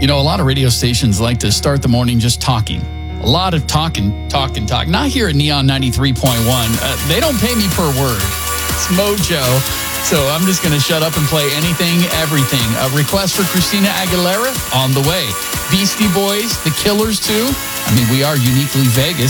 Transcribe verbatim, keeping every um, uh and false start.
You know, a lot of radio stations like to start the morning just talking. A lot of talking, talking, talking. Not here at Neon ninety-three point one. Uh, they don't pay me per word. It's Mojo. So I'm just going to shut up and play anything, everything. A request for Christina Aguilera on the way. Beastie Boys, The Killers too. I mean, we are uniquely Vegas.